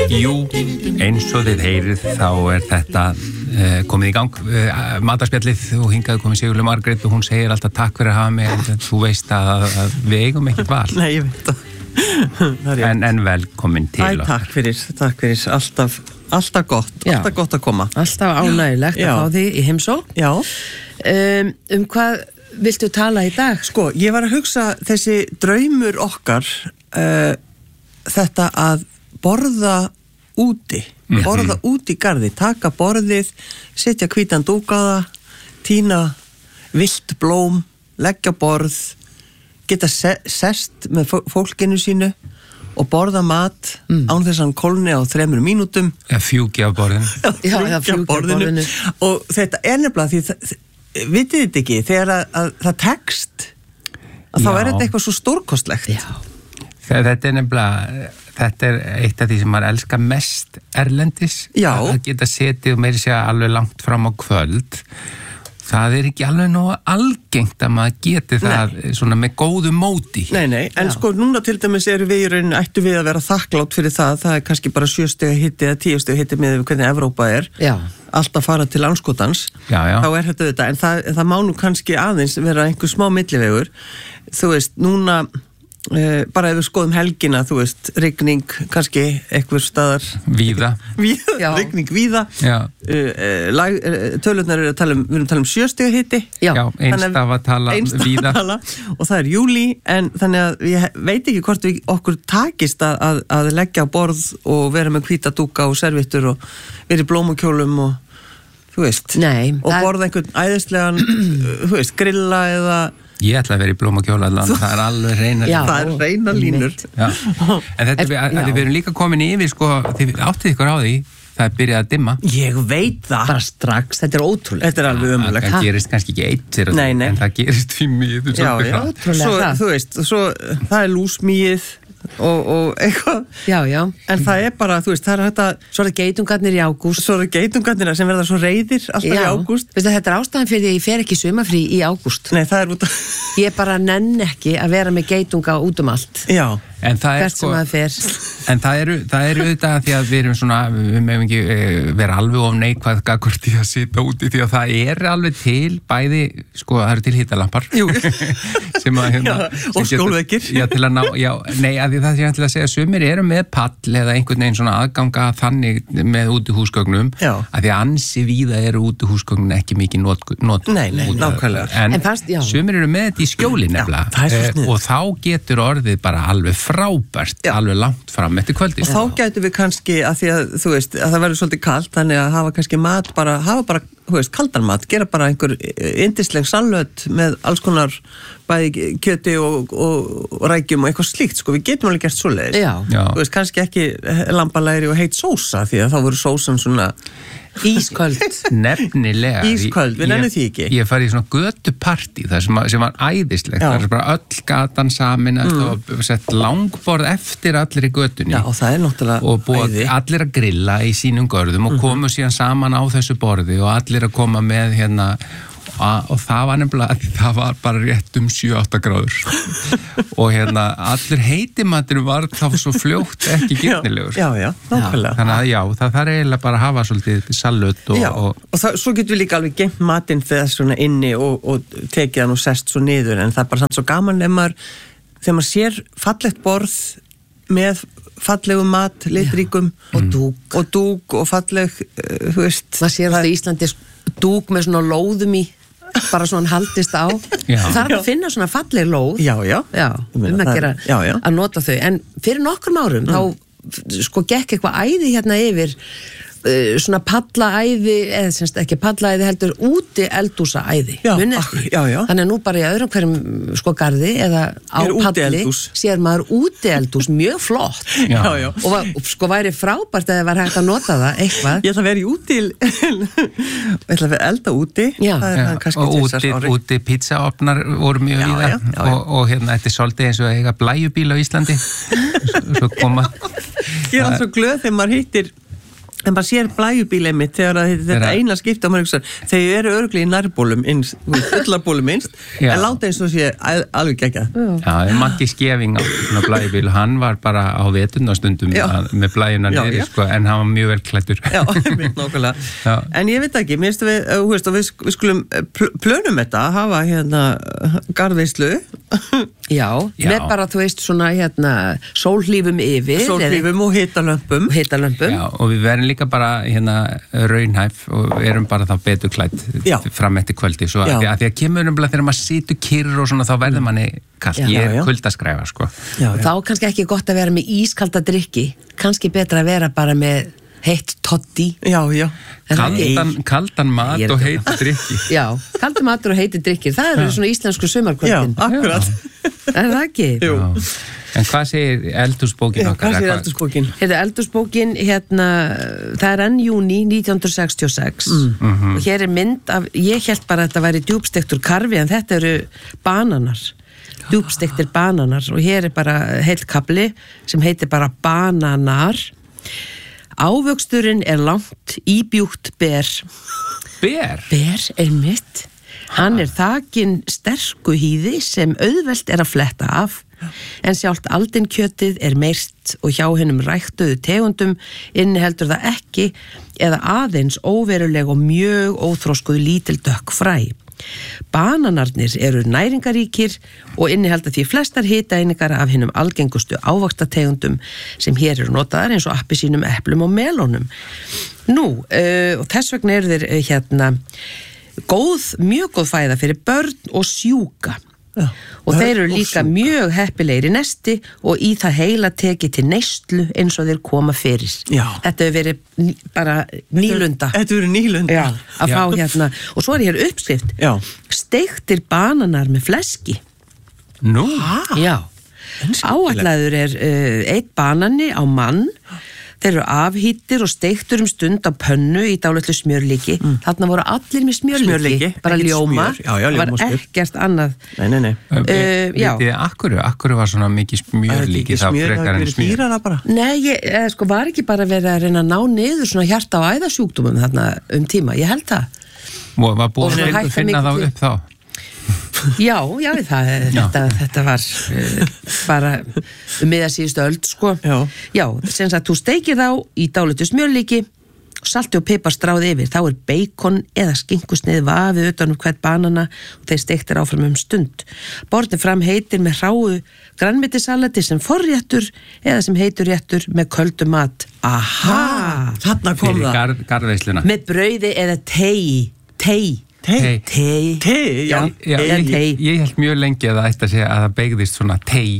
Jú, eins og þið heyrið þá þetta komið í gang matarspjallið og hingað komið Sigurlaug Margrét og hún segir alltaf takk fyrir að hafa mig en þú veist að við eigum ekkert val. Nei, ég veit það. En velkomin til okkur. Takk fyrir, alltaf gott að koma. Alltaf ánægilegt að fá þig í heimsókn. Já. Hvað viltu tala í dag? Sko, ég var að hugsa þessi draumur okkar þetta að borða úti í garði, taka borðið, setja hvítan dúk á það, tína villt blóm, leggja borð, geta sest með fólkinu sínu og borða mat án þess að hann kólni á 3 mínútum. Fjúki af borðinu. Fjúki af borðinu. Og þetta er nefnilega því, vitið þið ekki, þegar að það tekst, að þá er þetta eitthvað svo stórkostlegt. Já. Þetta er nefnilega, þetta er eitt af því sem maður elskar mest erlendis. Já. Að geta setið og meiri segja alveg langt fram á kvöld. Það er ekki alveg nógu algengt að maður geti það svona með góðu móti. Nei, en sko núna til dæmis eru við í rauninni, ættu við að vera þakklátt fyrir það er kannski bara 7 stiga hiti eða 10 stiga hiti með hvernig Evrópa er. Já. Alltaf fara til andskotans. Já. Þá er þetta, en það má nú kannski aðeins vera einhver smá millivegur. Þú veist, núna bara ef við skoðum helgina, þú veist, rigning kannski einhver staðar víða, rigning víða. Tölurnar eru að tala við erum að tala 7 stiga hiti. Já, einstafatala víða. Og það er júlí, en þannig að ég veit ekki hvort okkur takist að leggja á borð og vera með hvíta dúka og servittur og vera í blómukjólum og þú veist. Nei, og borða einhvern æðislegan þú veist, grilla eða Ég ætla að vera í blómakjóla allan, það er alveg reyna línur. Það er reyna línur. En þetta, við erum líka komin yfir, sko, þið áttið ykkur á því, það er byrjað að dimma. Ég veit það. Bara strax, þetta er ótrúlega. Þetta er alveg ömurlegt. Það gerist kannski ekki eitt sér, en það gerist því miður. Já, þú veist, svo það er lúsmíið og eitthvað. Já. En það er bara, þú veist, það er þetta. Svo er það geitungarnir í ágúst. Svo er það geitungarnir sem verða svo reiðir alltaf í ágúst. Veistu, þetta er ástæðan fyrir því að ég fer ekki sumafrí í ágúst. Nei, það er út af Ég bara nenn ekki að vera með geitunga út allt. Já. En það er sko, en það er auðvitað því að við erum svona, við meðum ekki vera alveg of neikvæð gagnvart í að sitja úti því að það er alveg til bæði, sko, það eru til hitalampar sem að og skólveggir til að ná, nei, að því það sé til að segja sumir eru með pall eða einhvern veginn svona aðganga þannig með útihúsgögnum að því að ansi víða eru útihúsgögnum ekki mikið not Nei, nákvæmlega. En sumir eru með þetta í skjóli nefnilega og þá getur orðið bara alveg frábært, alveg langt fram eftir kvöldi. Og þá gætum við kannski að því að, þú veist, að það verður svolítið kalt, þannig að hafa kannski mat bara, þú veist, kaldan mat, gera bara einhver yndisleg salöt með alls konar bæði kjöti og rækjum og eitthvað slíkt, sko, við getum alveg gert svoleiðis. Já. Þú veist, kannski ekki lambalæri og heit sósa, því að þá voru sósan svona ísköld. Nefnilega. Ísköld, við nefnum því ekki. Ég farið í svona götupartí sem var æðislegt. Það er bara öll gatan samin og sett langborð eftir allir í götunni. Já, og það er náttúrulega og búið allir að grilla í sínum görðum og komu síðan saman á þessu borði og allir að koma með og það var nefnilega, það var bara rétt 7-8 gráður og allir heitimaturinn var þá svo fljótt ekki gyrnilegur. Já, nákvæmlega. Þannig að það þarf eiginlega bara að hafa svolítið salut og svo getur við líka alveg geimt matinn þegar svona inni og tekið hann og sest svo niður, en það er bara samt svo gaman þegar maður sér fallegt borð með fallegum mat, litríkum og dúk og falleg, þú veist. Það sér að Íslandi dúk með svona lóðum í bara svona haldist á. Það er að finna svona falleg lóð. Já. Að nota þau. En fyrir nokkrum árum þá sko gekk eitthvað æði hérna yfir svona pallaæði, eða semst ekki pallaæði heldur úti eldhúsaæði. Já. Þannig að nú bara í öðrum hverjum sko garði eða á palli sér maður úti eldhús mjög flott. Já. Og sko væri frábært að það var hægt að nota það eitthvað. Ég ætla að vera í úti ég ætla að vera elda úti. Já. Og úti pizzaofnar voru mjög víða og þetta er svolítið eins og eiga blæjubíl á Íslandi. Svo koma. Ég er alltaf glöð þegar maður hittir En maður sér blæjubíl einmitt þegar þetta eina skipta á maður þau eru örugglega í nærbólum innst, fullarbólum innst, en láta eins og sé alveg geggjað. Já, Matti Skeving á svona blæjubíl, hann var bara á veturnastundum með blæjuna niður, sko, en hann var mjög vel klæddur. Já, einmitt nákvæmlega. En ég veit ekki, mér finnst við skulum plönum þetta að hafa hérna garðveislu. Já, með bara, þú veist, svona hérna sólhlífum yfir. Sólhlífum og hitalömpum. Já, og við verðum líka bara hérna raunhæf og erum bara þá betur klædd fram eftir kvöldi, svo að því að kemur þegar maður situr kyrr og svona þá verður manni kalt, ég kuldaskræfa, sko. Þá kannski ekki gott að vera með ískalda drykki, kannski betra að vera bara með heitt toddy. Kaldan mat og heitt drykki. Já, kaldan matur og heitt drykki, það eru svona íslensku sumarkvöldin. Já, akkurat. Það ekki? Jú. En hvað segir eldhúsbókin okkar? Hvað segir eldhúsbókin? Eldhúsbókin, hérna, það er enn júní 1966 og hér er mynd af, ég held bara að þetta væri djúpstektur karfi, en þetta eru bananar, djúpstektir bananar, og hér er bara heill kapli sem heitir bara bananar. Ávöxturinn er langt, íbjúkt ber. Ber? Ber, einmitt. Hann er þakinn sterku hýði sem auðvelt er að fletta af, en sjálft aldinkjötið er meirst og hjá hennum ræktuðu tegundum inniheldur það ekki eða aðeins óveruleg og mjög óþróskuð lítil dökk fræ. Bananarnir eru næringaríkir og innihalda því flestar hitaeiningar af hennum algengustu ávaxtategundum sem hér eru notaðar eins og appelsínum, eplum og melónum. Og þess vegna eru þeir hérna mjög góð fæða fyrir börn og sjúka. Og þeir eru líka mjög heppilegir í nesti og í það heila tekið til neyslu eins og þeir koma fyrir. Þetta hefur verið bara nýlunda. Þetta hefur verið nýlunda. Já, að fá hérna. Og svo er hér uppskrift. Steiktir bananar með fleski. Nú? Já. Áætlaður er 1 banani á mann. Þeir eru afhýttir og steiktur stund á pönnu í dálitlu smjörlíki. Þarna voru allir með smjörlíki, bara ljóma. Það var ekkert annað. Nei. Vitið þið, akkur var svona mikið smjörlíki þá frekar en smjör? Nei, sko var ekki bara verið að reyna að ná niður svona hjarta- og æðasjúkdómum þarna tíma. Ég held það. Og var búið að finna þá upp þá? Já, þetta var bara miða síðustu öld, sko. Já, sem sagt, þú steikir þá í dálitu smjörlíki, salti og pipar stráð yfir, þá er bacon eða skinkusneið vafið utan hvert banana og þeir steiktir áfram stund. Borðið fram heitir með hráu grænmetissalati sem forréttur eða sem heitur réttur með köldu mat. Aha! Þarna kom það. Fyrir garðveisluna. Með brauði eða tei. Já, ég held mjög lengi að það ætti að segja að það beigðist svona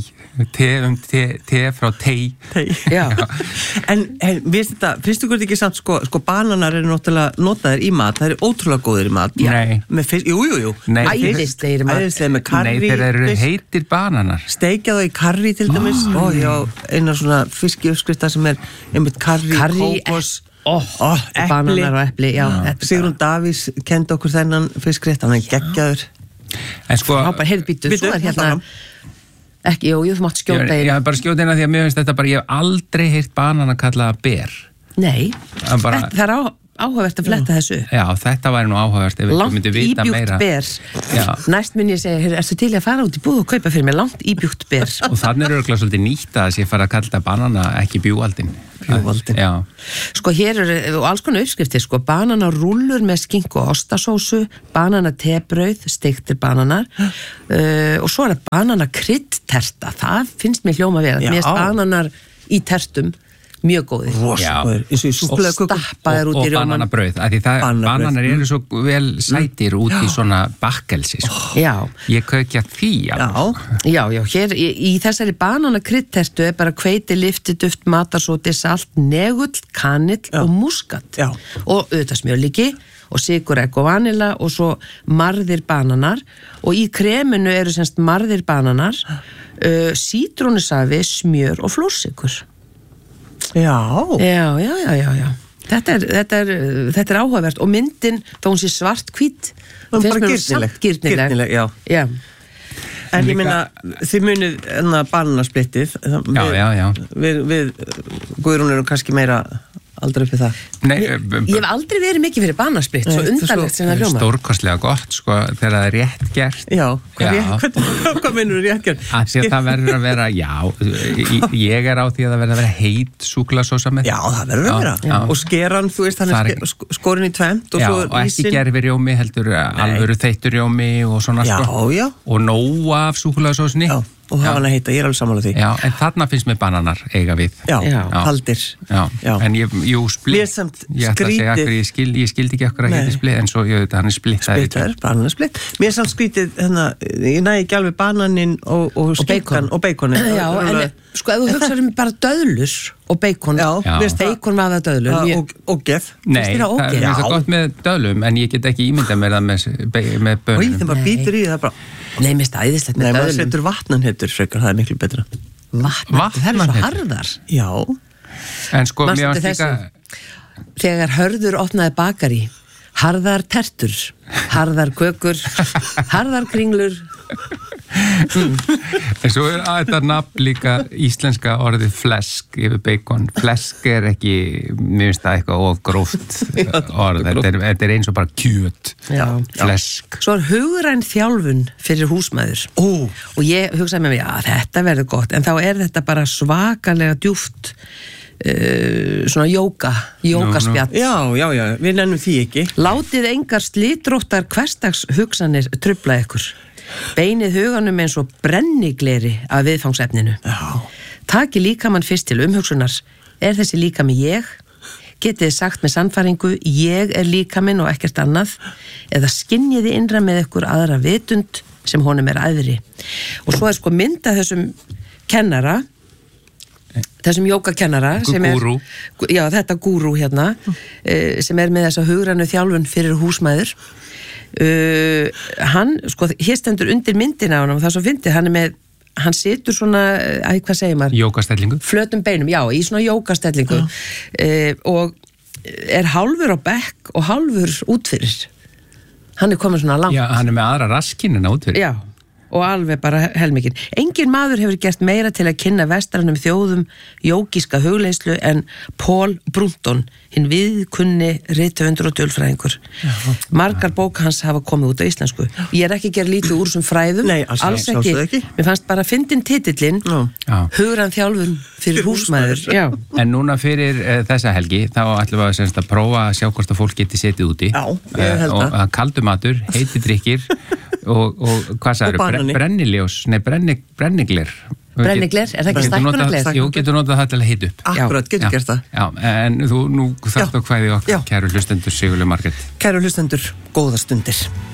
te frá tei. Já. En finnst þú hvort ekki samt sko bananar eru náttúrulega notaðir í mat, það eru ótrúlega góðir í mat. Nei. Jú. Æðislegir mat. Æðislegir með karri. Nei, þeir eru heitir bananar. Steikja þá í karri til dæmis. Einar svona fiskiuppskrifta sem er einmitt karri, kókos. Bananar og epli, já. Sigrún Davís kendi okkur þennan fiskrétt, hann er geggjaður. En sko, býtu, svo er hérna ekki, þú mátt skjóta inn. Já, bara skjóta inn að því að mér finnst þetta bara, ég hef aldrei heyrt banana kallaða ber. Nei, það er áhugavert að fletta þessu. Já, þetta væri nú áhugavert ef þú myndir vita meira. Langt íbjúkt ber. Næst mun ég segja, ertu til að fara út í búð og kaupa fyrir mig langt íbjúkt ber? Og þannig er örugglega svolítið nýtt að sé fara að kalla banana ekki bjúaldin. Já. Sko hér eru alls konar uppskriftir, sko bananarúllur með skinku og ostasósu, bananatebrauð, steiktir bananar og svo er það bananakryddterta, það finnst mér hljóma vel, mér finnst bananar í tertum mjög góðir. Eins og í súkkulaðiköku. Stappaðir út í rjóman. Og bananabrauð, af því bananar eru svo vel sætir út í svona bakkelsi. Já. Ég kaukja því. Já, hér í þessari bananakryddtertu er bara hveiti, lyfti, duft, matarsóti, salt, negull, kanill og muskat. Já. Og auðvitað smjörlíki og sykur, egg og vanilla og svo marðir bananar og í kreminu eru semst marðir bananar, sítrónusafi, smjör og flórsykur. Já. Þetta er áhugavert og myndin, þá hún sé svart-hvít, það er bara gyrnileg. Já. En ég meina, þið munið bananasplittið. Já. Við Guðrún erum kannski meira aldrei upp í það. Nei, ég hef aldrei verið mikið fyrir banasplitt, svo undarlegt sem það hljómar. Stórkostlega gott, sko, þegar það er rétt gert. Já, hvað meinur þú rétt gert? Því að það verður að vera, ég er á því að það verður að vera heit súkkulaðsósa með. Já, það verður að vera. Og skeran, þú veist, hann er skorin í tvennt og svo og ekki gerfi rjómi, heldur alvöru þeittur rjómi og svona, sko. Já. Og nóg af súkkulaðsósni. Já. Og hafa hann að heita, ég er alveg sammála því. Já, en þarna finnst mér bananar eiga við. Já. Haldir. Já, en splitt. Ég ætla að segja okkur, ég skildi ekki okkur að heita splitt, en svo ég veit að hann er splittaður. Splittaður, banan er splitt. Mér er samt skrítið, ég næ ekki alveg bananinn og skinkan og beikonið. Já, en sko, ef þú hugsaður bara döðlur og beikon. Já. Beikon var það döðlur. Og geð. Nei, það er það gott með döðlum, en ég get ekki ímyndað mér það með bönum. Og það bara býtur í það bara. Nei, mér finnst það æðislegt með döðlum. Nei, maður setur vatnanhettur frekar, það er miklu betra. Vatnanhettur, það er svo harðar. Já. En sko, mér varst líka... Þegar Hörður opnaði bakari, harðar tertur, harðar kökur, harðar kringlur. En svo er þetta nafn líka íslenska orðið flesk yfir beikon. Flesk er ekki, mér finnst það eitthvað of gróft orð. Þetta er eins og bara kjöt. Flesk. Svo er hugræn þjálfun fyrir húsmæður. Og ég hugsaði með mig, þetta verður gott, en þá er þetta bara svakalega djúpt svona jókaspjall. Já, við nennum því ekki. Látið engar slitróttar hversdags hugsanir trufla ykkur. Beinið huganum eins og brennigleri af viðfangsefninu. Taki líkamann fyrst til umhugsunar. Er þessi líkami ég? Getið þið sagt með sannfæringu, ég er líkaminn og ekkert annað, eða skynjiði innra með ykkur aðra vitund sem honum er æðri. Og svo er sko mynda þessum kennara, þessum jókakennara sem er, þetta gúrú hérna, sem er með þessa hugrænu þjálfun fyrir húsmæður. Hann, sko, hér stendur undir myndina á hann og það svo fyndið, hann situr svona, hvað segir maður? Jókastellingu. Flötum beinum, í svona jókastellingu og er hálfur á bekk og hálfur útfyrir. Hann er komin svona langt. Já, hann er með aðra raskinn en útfyrir. Já, og alveg bara helmikinn. Engin maður hefur gert meira til að kynna vestrænum þjóðum jókíska hugleiðslu en Paul Brunton, hinn viðkunni rithöfundur og tölfræðingur. Margar bók hans hafa komið út á íslensku. Ég er ekki að gera lítið úr þessum fræðum. Nei, alls ekki. Mér fannst bara fyndin titillinn, hugræn þjálfun fyrir húsmæður. Já. En núna fyrir þessa helgi, þá ætlum við að prófa að sjá hvort að fólk geti setið úti. Já, ég held það. Og kaldur matur, heiti drykkir og hvað sagður, brenniljós, nei, brennigler. Brennigler, er það ekki stækkunargler? Jú, getur notað það til að hita upp. Akkurat, getur gert það. Já, en nú þarft á kvæði okkar, kæru hlustendur Sigurlaug Margrét. Kæru hlustendur, góða stundir.